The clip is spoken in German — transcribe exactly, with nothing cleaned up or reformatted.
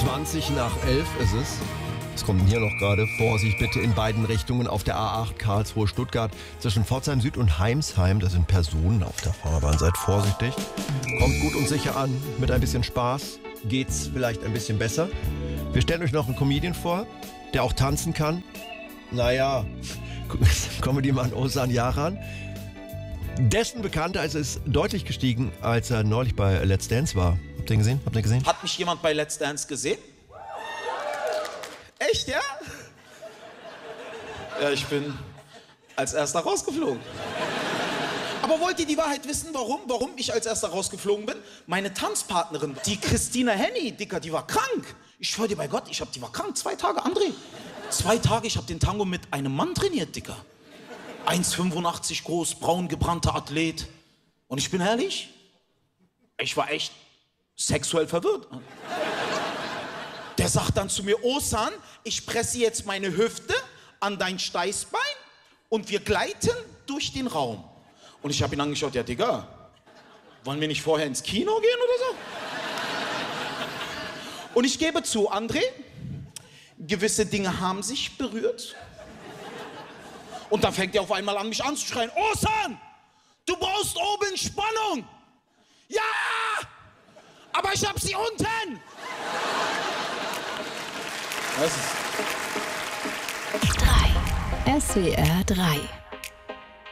zwanzig nach elf ist es. Es kommt hier noch gerade. Vorsicht bitte in beiden Richtungen auf der A acht Karlsruhe-Stuttgart zwischen Pforzheim Süd und Heimsheim. Da sind Personen auf der Fahrbahn. Seid vorsichtig. Kommt gut und sicher an. Mit ein bisschen Spaß geht's vielleicht ein bisschen besser. Wir stellen euch noch einen Comedian vor, der auch tanzen kann. Naja, Comedy-Mann Ozan Yaran. Dessen Bekanntheitsgrad ist deutlich gestiegen, als er neulich bei Let's Dance war. Habt ihr ihn gesehen? Habt ihr gesehen? Hat mich jemand bei Let's Dance gesehen? Echt, ja? Ja, ich bin als Erster rausgeflogen. Aber wollt ihr die Wahrheit wissen, warum? Warum ich als Erster rausgeflogen bin? Meine Tanzpartnerin, die Christina Henny, Dicker, die war krank. Ich schwör dir bei Gott, ich hab, die war krank. Zwei Tage, André. Zwei Tage, ich hab den Tango mit einem Mann trainiert, Dicker. eins Komma fünfundachtzig groß, braun gebrannter Athlet. Und ich bin ehrlich, ich war echt sexuell verwirrt. Der sagt dann zu mir, Ozan, ich presse jetzt meine Hüfte an dein Steißbein und wir gleiten durch den Raum. Und ich habe ihn angeschaut, ja Digga, wollen wir nicht vorher ins Kino gehen oder so? Und ich gebe zu, André, gewisse Dinge haben sich berührt. Und dann fängt er auf einmal an, mich anzuschreien, Ozan, du brauchst oben Spannung. Ja, aber ich hab sie unten. drei. S W R drei